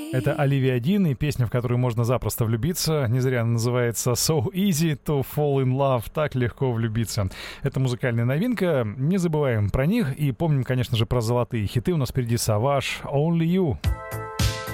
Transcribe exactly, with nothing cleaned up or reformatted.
Это Оливия Дин и песня, в которую можно запросто влюбиться. Не зря она называется «So easy to fall in love», так легко влюбиться. Это музыкальная новинка. Не забываем про них и помним, конечно же, про золотые хиты. У нас впереди Savage «Only You».